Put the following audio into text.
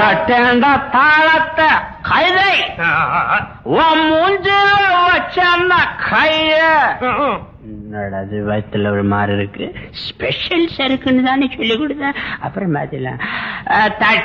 தட்டேண்டா தாளத்தை கைதை உன் மூஞ்சில வச்சா கைய அது வயத்துல ஒரு மாதிரி இருக்கு. ஸ்பெஷல் சருக்குன்னு தானே சொல்லி கொடுத்தேன். அப்புறம் பாத்தீங்களா